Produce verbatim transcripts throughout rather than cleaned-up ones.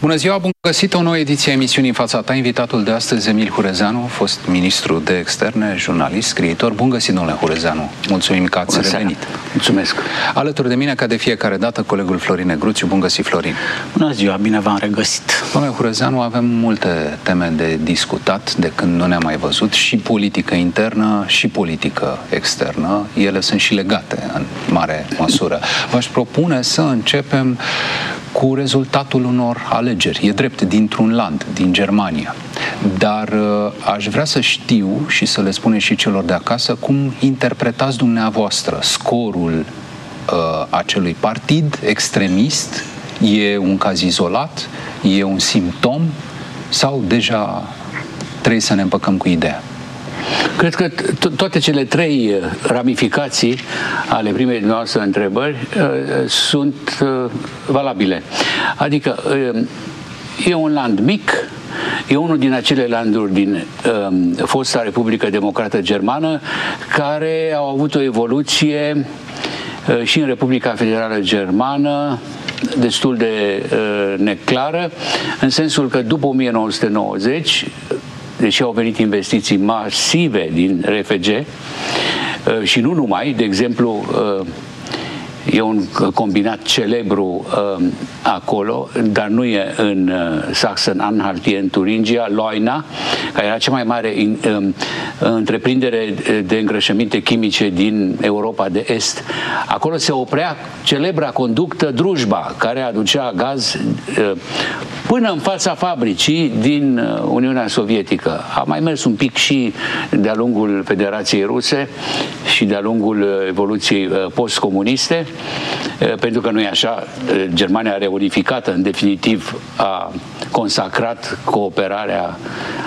Bună ziua, bun găsit o nouă ediție a emisiunii În fața ta. Invitatul de astăzi, Emil Hurezeanu, fost ministru de externe, jurnalist, scriitor. Bun găsit, domnule Hurezeanu. Mulțumim că ați revenit. Mulțumesc. Alături de mine, ca de fiecare dată, colegul Florin Negruțiu. Bun găsit, Florin. Bună ziua, bine v-am regăsit. Domnule Hurezeanu, avem multe teme de discutat de când nu ne-am mai văzut, și politică internă și politică externă. Ele sunt și legate în mare măsură. V-aș propune să începem cu rezultatul unor alegeri. E drept, dintr-un land, din Germania. Dar uh, aș vrea să știu și să le spunem și celor de acasă cum interpretați dumneavoastră scorul uh, acelui partid extremist. E un caz izolat? E un simptom? Sau deja trebuie să ne împăcăm cu ideea? Cred că toate cele trei ramificații ale primei noastre întrebări uh, sunt uh, valabile. Adică uh, e un land mic, e unul din acele landuri din uh, fosta Republică Democrată Germană care au avut o evoluție uh, și în Republica Federală Germană destul de uh, neclară, în sensul că după o mie nouă sute nouăzeci, deși au venit investiții masive din R F G și nu numai, de exemplu, e un combinat celebru acolo, dar nu e în Sachsen-Anhalt, e în Turingia, Leuna, care era cea mai mare întreprindere de îngrășăminte chimice din Europa de Est. Acolo se oprea celebra conductă Drujba, care aducea gaz până în fața fabricii din Uniunea Sovietică. A mai mers un pic și de-a lungul Federației Ruse și de-a lungul evoluției postcomuniste, pentru că nu e așa, Germania reunificată în definitiv a consacrat cooperarea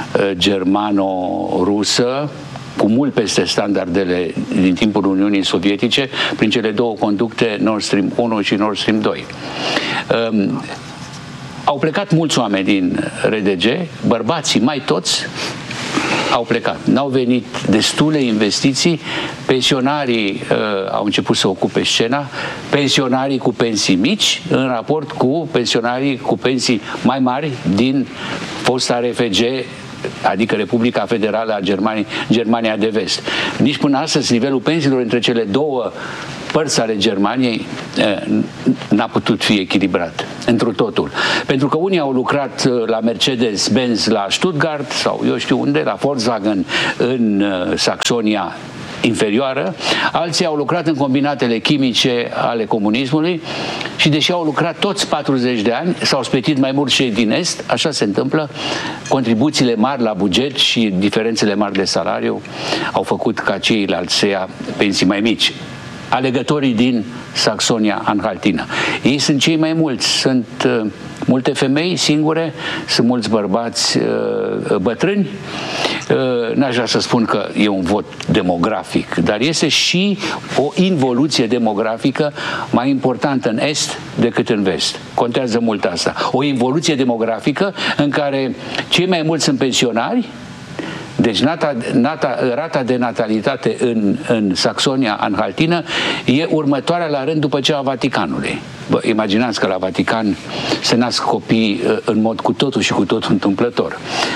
germano-rusă cu mult peste standardele din timpul Uniunii Sovietice prin cele două conducte Nord Stream unu și Nord Stream doi. Um, au plecat mulți oameni din R D G, bărbații mai toți au plecat. N-au venit destule investiții, pensionarii uh, au început să ocupe scena, pensionarii cu pensii mici în raport cu pensionarii cu pensii mai mari din fosta R F G, adică Republica Federală a Germaniei, Germania de Vest. Nici până astăzi nivelul pensiilor între cele două părți ale Germaniei n-a putut fi echilibrat întru totul. Pentru că unii au lucrat la Mercedes-Benz la Stuttgart sau eu știu unde, la Volkswagen în Saxonia inferioară, alții au lucrat în combinatele chimice ale comunismului și deși au lucrat toți patruzeci de ani, s-au spetit mai mult cei din Est, așa se întâmplă, contribuțiile mari la buget și diferențele mari de salariu au făcut ca ceilalți să ia pensii mai mici. Alegătorii din Saxonia-Anhaltina. Ei sunt cei mai mulți, sunt uh, multe femei singure, sunt mulți bărbați uh, bătrâni. Uh, n-aș vrea să spun că e un vot demografic, dar este și o involuție demografică mai importantă în Est decât în Vest. Contează mult asta. O involuție demografică în care cei mai mulți sunt pensionari. Deci nata, nata, rata de natalitate în, în Saxonia-Anhaltină e următoarea la rând după cea a Vaticanului. Bă, imaginați că la Vatican se nasc copii în mod cu totul și cu totul întâmplător.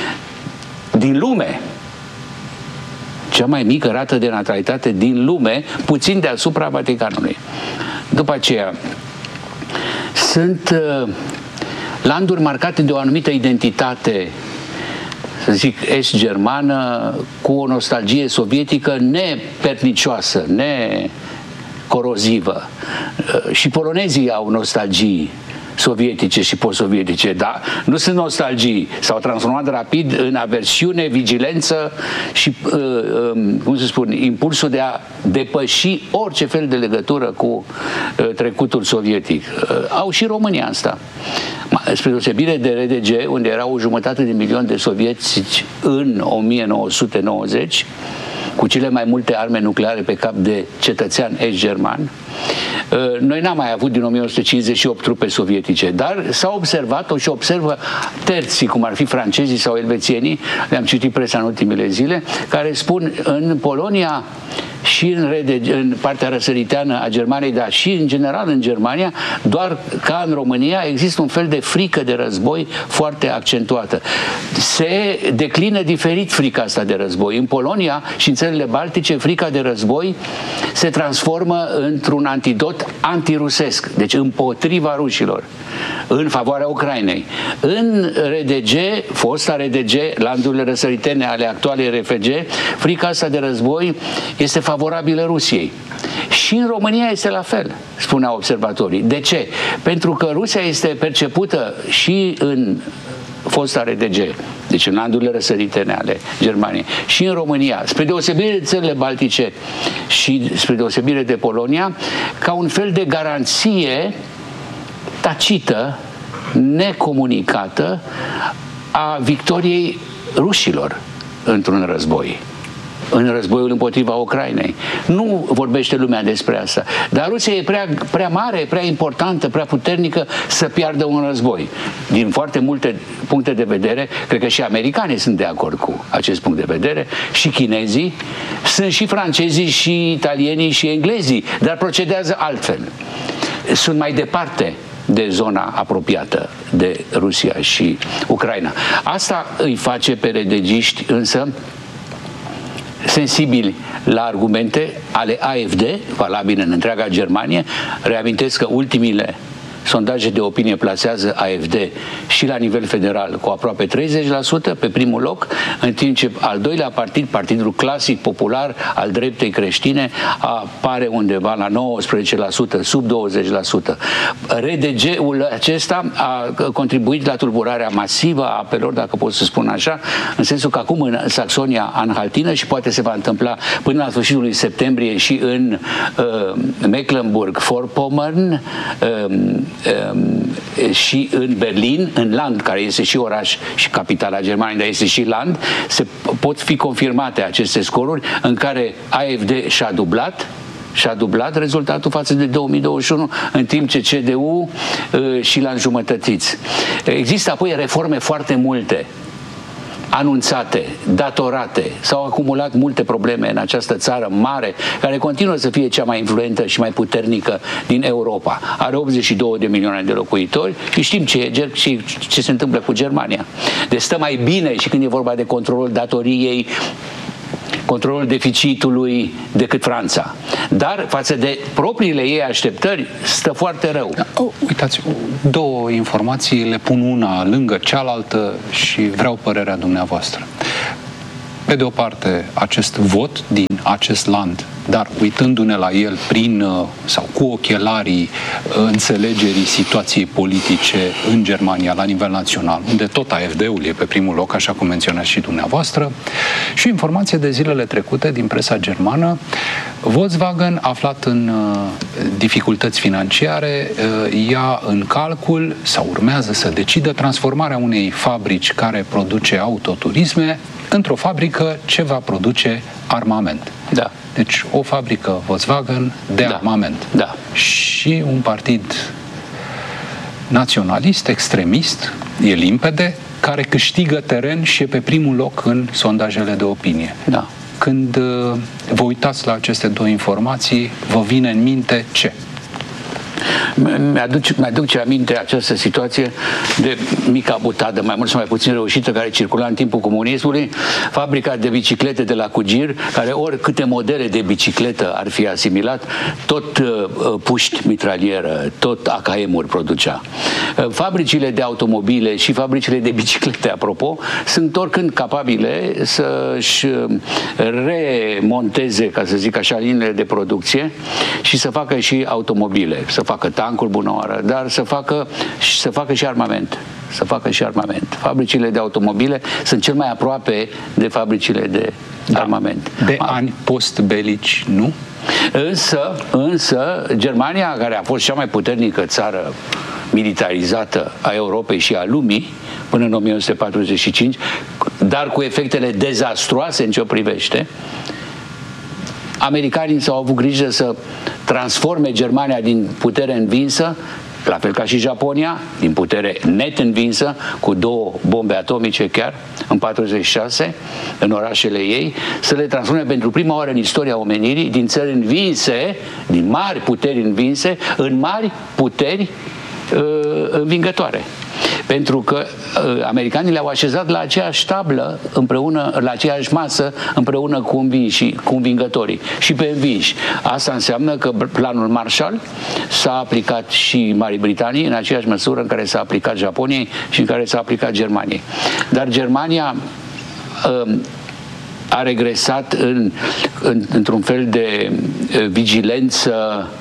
Din lume, cea mai mică rată de natalitate din lume, puțin deasupra Vaticanului. După aceea, sunt uh, landuri marcate de o anumită identitate, să zic, est-germană, cu o nostalgie sovietică nepernicioasă, necorozivă. Și polonezii au nostalgii sovietice și post-sovietice, dar nu sunt nostalgii. S-au transformat rapid în aversiune, vigilență și, cum să spun, impulsul de a depăși orice fel de legătură cu trecutul sovietic. Au și România asta. Spre deosebire de R D G, unde era o jumătate de milion de sovietici în o mie nouă sute nouăzeci, cu cele mai multe arme nucleare pe cap de cetățean est-german, Noi n-am mai avut din o mie nouă sute cincizeci și opt trupe sovietice, dar s-a observat-o și observă terții, cum ar fi francezii sau elvețienii, le-am citit presa în ultimele zile, care spun în Polonia și în, rede, în partea răsăriteană a Germaniei, dar și în general în Germania, doar ca în România, există un fel de frică de război foarte accentuată. Se declină diferit frica asta de război. În Polonia și în țările baltice, frica de război se transformă într-un antidot antirusesc, deci împotriva rușilor, în favoarea Ucrainei. În R D G, fosta R D G, landurile răsăritene ale actualei R F G, frica asta de război este favorabilă Rusiei. Și în România este la fel, spuneau observatorii. De ce? Pentru că Rusia este percepută și în fosta R D G, deci în landurile răsăritene ale Germaniei, și în România, spre deosebire de țările baltice și spre deosebire de Polonia, ca un fel de garanție tacită, necomunicată a victoriei rușilor într-un război, în războiul împotriva Ucrainei. Nu vorbește lumea despre asta. Dar Rusia e prea, prea mare, prea importantă, prea puternică să piardă un război. Din foarte multe puncte de vedere, cred că și americanii sunt de acord cu acest punct de vedere, și chinezii, sunt și francezii, și italienii, și englezii, dar procedează altfel. Sunt mai departe de zona apropiată de Rusia și Ucraina. Asta îi face pe redegiști însă sensibili la argumente ale A F D, valabile în întreaga Germanie. Reamintesc că ultimile sondaje de opinie plasează A F D și la nivel federal cu aproape treizeci la sută pe primul loc, în timp ce al doilea partid, partidul clasic popular al dreptei creștine, apare undeva la nouăsprezece la sută, sub douăzeci la sută. R D G-ul acesta a contribuit la tulburarea masivă a apelor, dacă pot să spun așa, în sensul că acum în Saxonia-Anhaltină, și poate se va întâmpla până la sfârșitul lui septembrie și în uh, Mecklenburg-Vorpommern, uh, și în Berlin, în Land, care este și oraș și capitala Germaniei, dar este și Land, se pot fi confirmate aceste scoruri în care A F D și-a dublat și-a dublat rezultatul față de două mii douăzeci și unu, în timp ce C D U uh, și l-a înjumătățit. Există apoi reforme foarte multe anunțate, datorate, s-au acumulat multe probleme în această țară mare, care continuă să fie cea mai influentă și mai puternică din Europa. Are optzeci și două de milioane de locuitori și știm ce e și ce se întâmplă cu Germania. Deci stă mai bine și când e vorba de controlul datoriei, controlul deficitului, decât Franța. Dar față de propriile ei așteptări, stă foarte rău. Da, oh, uitați, două informații, le pun una lângă cealaltă și vreau părerea dumneavoastră. Pe de o parte, acest vot din acest land, dar uitându-ne la el prin sau cu ochelarii înțelegerii situației politice în Germania la nivel național, unde tot A F D-ul e pe primul loc, așa cum menționați și dumneavoastră, și informație de zilele trecute din presa germană. Volkswagen, aflat în dificultăți financiare, ia în calcul sau urmează să decidă transformarea unei fabrici care produce autoturisme într-o fabrică ce va produce armament. Da. Deci o fabrică Volkswagen de da. armament. Da. Și un partid naționalist, extremist, e limpede, care câștigă teren și e pe primul loc în sondajele de opinie. Da. Când uh, vă uitați la aceste două informații, vă vine în minte ce? Mi-aduc, mi-aduce aminte această situație de mica butadă, mai mult sau mai puțin reușită, care circula în timpul comunismului, fabrica de biciclete de la Cugir, care oricâte modele de bicicletă ar fi asimilat, tot uh, puști mitralieră, tot A K M-uri producea. Uh, fabricile de automobile și fabricile de biciclete, apropo, sunt oricând capabile să-și remonteze, ca să zic așa, liniile de producție și să facă și automobile, să facă tancuri, bună oară, dar să facă, să facă și armament. Să facă și armament. Fabricile de automobile sunt cel mai aproape de fabricile de da. armament. De A- ani post-belici, nu? Însă, însă, Germania, care a fost cea mai puternică țară militarizată a Europei și a lumii până în o mie nouă sute patruzeci și cinci, dar cu efectele dezastruoase în ce o privește, Americanii s-au avut grijă să transforme Germania din putere învinsă, la fel ca și Japonia, din putere net învinsă, cu două bombe atomice chiar, în patruzeci și șase, în orașele ei, să le transforme pentru prima oară în istoria omenirii din țări învinse, din mari puteri învinse, în mari puteri uh, învingătoare. Pentru că uh, americanii le-au așezat la aceeași tablă, împreună, la aceeași masă, împreună cu, învinși, cu învingătorii și pe învinși. Asta înseamnă că planul Marshall s-a aplicat și Marii Britanii în aceeași măsură în care s-a aplicat Japoniei și în care s-a aplicat Germaniei. Dar Germania uh, a regresat în, în, într-un fel de uh, vigilență,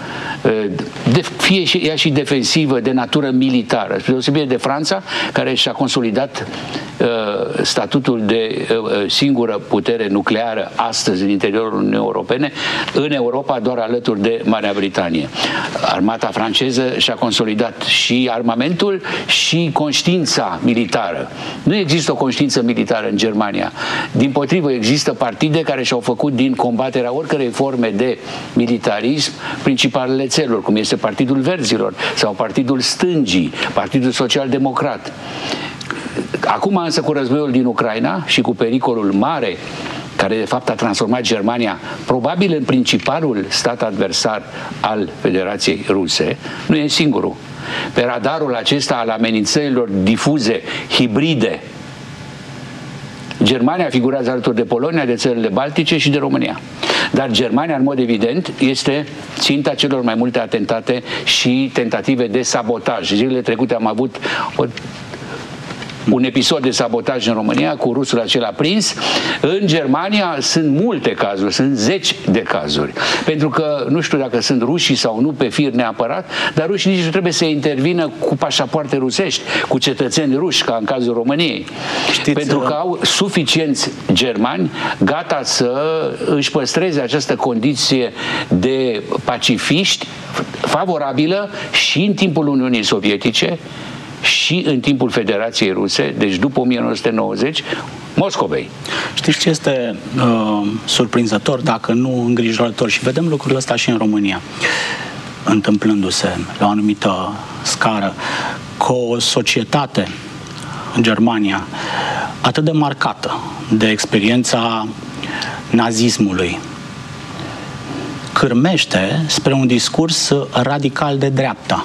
de, fie și ea și defensivă, de natură militară, spre deosebire de Franța, care și-a consolidat uh, statutul de uh, singură putere nucleară astăzi în interiorul Uniunii Europene, în Europa doar alături de Marea Britanie. Armata franceză și-a consolidat și armamentul și conștiința militară. Nu există o conștiință militară în Germania. Dimpotrivă, există partide care și-au făcut din combaterea oricărei forme de militarism principalele țeluri, cum este Partidul Verzilor sau Partidul Stângii, Partidul Social-Democrat. Acum însă, cu războiul din Ucraina și cu pericolul mare care de fapt a transformat Germania probabil în principalul stat adversar al Federației Ruse, nu e singurul. Pe radarul acesta al amenințărilor difuze, hibride, Germania figurează alături de Polonia, de țările Baltice și de România. Dar Germania, în mod evident, este ținta celor mai multe atentate și tentative de sabotaj. Zilele trecute am avut o un episod de sabotaj în România cu rusul acela prins. În Germania sunt multe cazuri, sunt zeci de cazuri. Pentru că nu știu dacă sunt rușii sau nu pe fir neapărat, dar rușii nici nu trebuie să intervină cu pașapoarte rusești, cu cetățeni ruși, ca în cazul României. Știți, pentru că au suficienți germani gata să își păstreze această condiție de pacifiști favorabilă și în timpul Uniunii Sovietice și în timpul Federației Ruse, deci după o mie nouă sute nouăzeci, Moscovei. Știți ce este uh, surprinzător, dacă nu îngrijorător, și vedem lucrurile astea și în România, întâmplându-se la o anumită scară, cu o societate în Germania atât de marcată de experiența nazismului, cârmește spre un discurs radical de dreapta.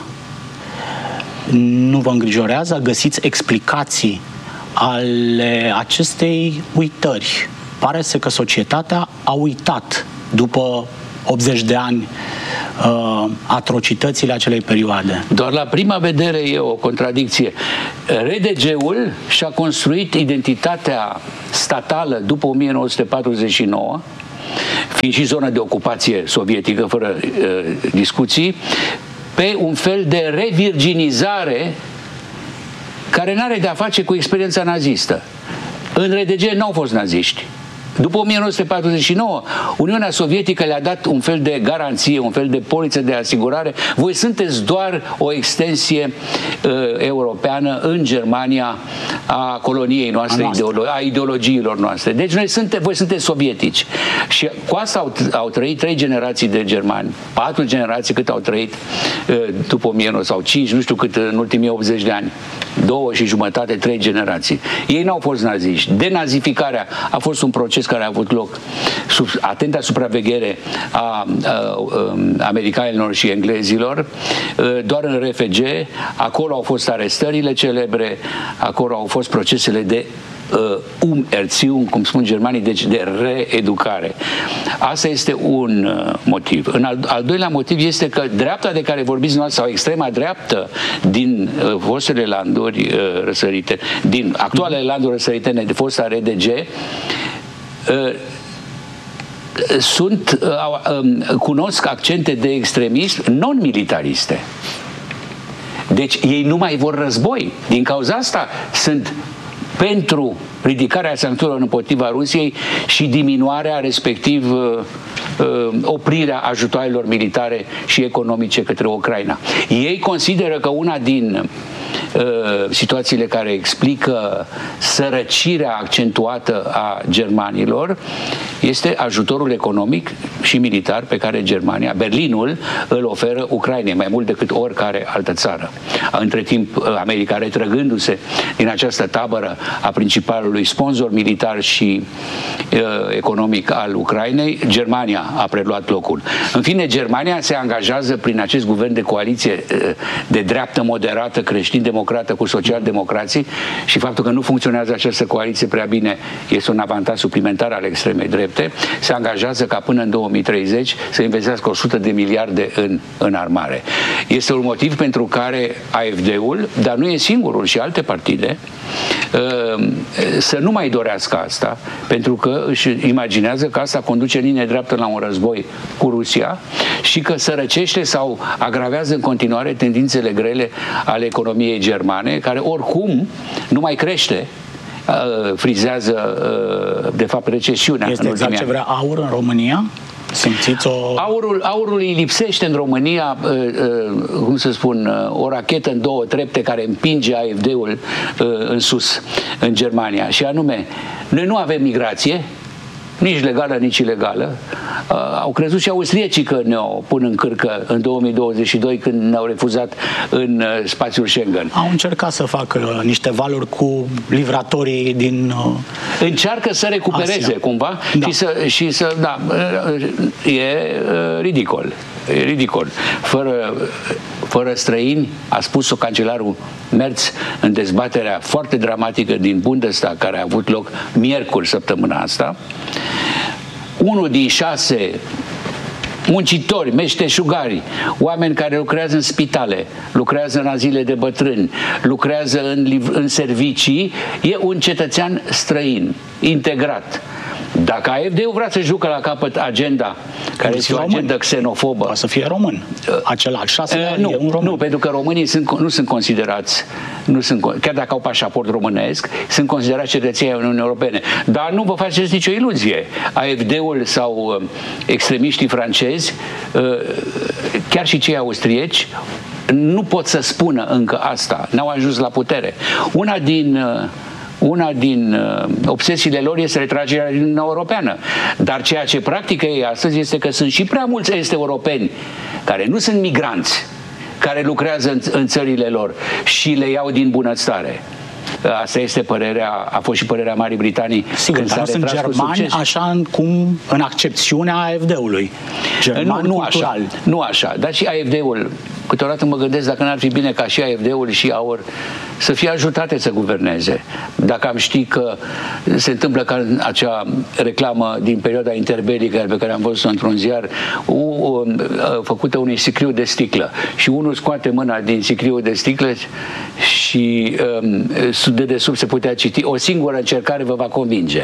Nu vă îngrijorează? Găsiți explicații ale acestei uitări? Pare să că societatea a uitat după optzeci de ani uh, atrocitățile acelei perioade. Doar la prima vedere e o contradicție. R D G-ul și-a construit identitatea statală după o mie nouă sute patruzeci și nouă, fiind și zonă de ocupație sovietică, fără uh, discuții, pe un fel de revirginizare care n-are de-a face cu experiența nazistă. În R D G n-au fost naziști. După o mie nouă sute patruzeci și nouă, Uniunea Sovietică le-a dat un fel de garanție, un fel de poliță de asigurare. Voi sunteți doar o extensie uh, europeană în Germania a coloniei noastre, a, ideolo a ideologiilor noastre. Deci noi suntem, voi sunteți sovietici. Și cu asta au, au trăit trei generații de germani, patru generații cât au trăit uh, după o mie nouă sute sau cinci, nu știu cât în ultimii optzeci de ani. Două și jumătate, trei generații. Ei n-au fost naziști. Denazificarea a fost un proces care a avut loc sub atenta supraveghere a, a, a americanilor și englezilor, doar în R F G. Acolo au fost arestările celebre, acolo au fost procesele de Umerziehung, cum spun germanii, deci de reeducare. Asta este un motiv. În al, al doilea motiv este că dreapta de care vorbiți noastră, sau extrema dreaptă din uh, fostele landuri uh, răsărite, din actualele landuri răsăritene de fosta R D G, uh, sunt, uh, uh, cunosc accente de extremism non-militariste. Deci ei nu mai vor război. Din cauza asta sunt pentru ridicarea sancțiunilor împotriva Rusiei și diminuarea, respectiv oprirea ajutoarelor militare și economice către Ucraina. Ei consideră că una din situațiile care explică sărăcirea accentuată a germanilor este ajutorul economic și militar pe care Germania, Berlinul, îl oferă Ucrainei, mai mult decât oricare altă țară. Între timp, America, retrăgându-se din această tabără a principalului sponsor militar și uh, economic al Ucrainei, Germania a preluat locul. În fine, Germania se angajează prin acest guvern de coaliție uh, de dreaptă moderată, creștin-democrată cu social-democrații, și faptul că nu funcționează această coaliție prea bine este un avantaj suplimentar al extremei drepte. Se angajează ca până în două mii treizeci să investească o sută de miliarde în, în armare. Este un motiv pentru care A F D-ul, dar nu e singurul, și alte partide, să nu mai dorească asta, pentru că își imaginează că asta conduce în linie dreaptă la un război cu Rusia și că sărăcește sau agravează în continuare tendințele grele ale economiei germane, care oricum nu mai crește, frizează de fapt recesiunea. Este exact ce vrea AUR în România? Simțiți o... Aurul, aurul îi lipsește în România, cum să spun, o rachetă în două trepte care împinge A F D-ul în sus, în Germania. Și anume, noi nu avem migrație, nici legală, nici ilegală. Uh, au crezut și austriecii că ne-o pun în cârcă în două mii douăzeci și doi, când ne-au refuzat în uh, spațiul Schengen. Au încercat să facă niște valuri cu livratorii din uh, Încearcă să recupereze Asia. cumva, Da. și să, și să da, uh, e uh, ridicol. E ridicol. Fără, fără străini, a spus-o cancelarul Merz în dezbaterea foarte dramatică din Bundestag, care a avut loc miercuri săptămâna asta, unul din șase muncitori, meșteșugari, oameni care lucrează în spitale, lucrează în azile de bătrâni, lucrează în, în servicii, e un cetățean străin, integrat. Dacă A F D-ul vrea să jucă la capăt agenda, care este o agenda xenofobă... Poate să fie român. Acela al șaselea uh, nu, e un român. Nu, pentru că românii sunt, nu sunt considerați, nu sunt, chiar dacă au pașaport românesc, sunt considerați cetățenii Uniunii Europene. Dar nu vă faceți nicio iluzie. A F D-ul sau uh, extremiștii francezi, uh, chiar și cei austrieci, nu pot să spună încă asta. N-au ajuns la putere. Una din... Uh, Una din uh, obsesiile lor este retragerea din Uniunea Europeană. Dar ceea ce practică ei astăzi este că sunt și prea mulți est-europeni care nu sunt migranți, care lucrează în, în țările lor și le iau din bunăstare. Asta este părerea, a fost și părerea Marii Britanii. Sigur, dar nu sunt germani așa cum în accepțiunea A F D-ului. Germani nu, nu cultural. Așa, nu așa, dar și A F D-ul, câteodată mă gândesc dacă n-ar fi bine ca și A F D-ul și AUR să fie ajutate să guverneze. Dacă am ști că se întâmplă ca în acea reclamă din perioada interbelică pe care am văzut-o într-un ziar, o, o, făcută unui sicriu de sticlă, și unul scoate mâna din sicriul de sticlă și um, de desubt se putea citi: o singură încercare vă va convinge.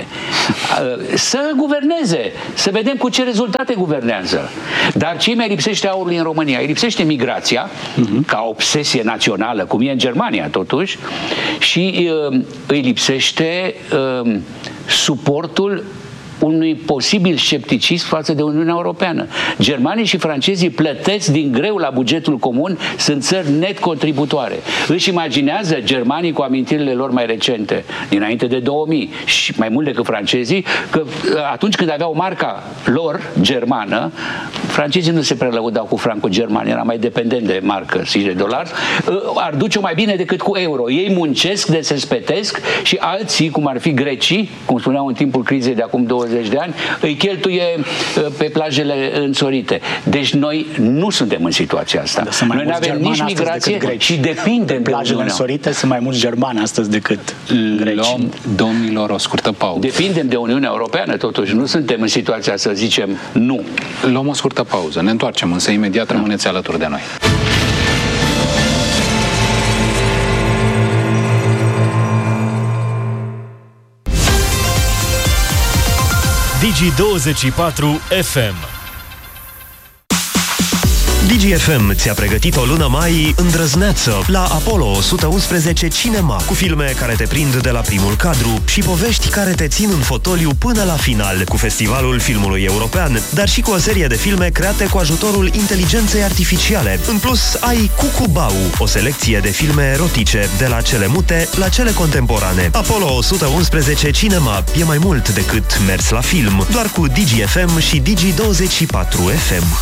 Să guverneze, să vedem cu ce rezultate guvernează. Dar ce mai lipsește AUR-ului în România? Îi lipsește migrația, uh-huh. ca obsesie națională, cum e în Germania totuși, și uh, îi lipsește uh, suportul unui posibil scepticism față de Uniunea Europeană. Germanii și francezii plătesc din greu la bugetul comun, sunt țări net contributoare. Își imaginează germanii, cu amintirile lor mai recente, dinainte de două mii, și mai mult decât francezii, că atunci când aveau marca lor germană, francezii nu se prelăudau cu francul german, era mai dependent de marcă și de dolari, ar duce mai bine decât cu euro. Ei muncesc, de se spetesc, și alții, cum ar fi grecii, cum spuneau în timpul crizei de acum douăzeci de ani, îi cheltuie pe plajele însorite. Deci noi nu suntem în situația asta. Noi nu avem nici migrație și depindem de plajele însorite. Sunt mai mulți germani astăzi decât greci. Luăm, domnilor, o scurtă pauză. Depindem de Uniunea Europeană, totuși. Nu suntem în situația să zicem nu. Luăm o scurtă pauză. Ne întoarcem, însă imediat rămâneți alături de noi. Digi douăzeci și patru F M. Digi F M ți-a pregătit o lună mai îndrăzneață la Apollo o sută unsprezece Cinema, cu filme care te prind de la primul cadru și povești care te țin în fotoliu până la final, cu Festivalul Filmului European, dar și cu o serie de filme create cu ajutorul inteligenței artificiale. În plus, ai Cucubau, o selecție de filme erotice, de la cele mute la cele contemporane. Apollo o sută unsprezece Cinema e mai mult decât mers la film, doar cu Digi F M și Digi douăzeci și patru F M.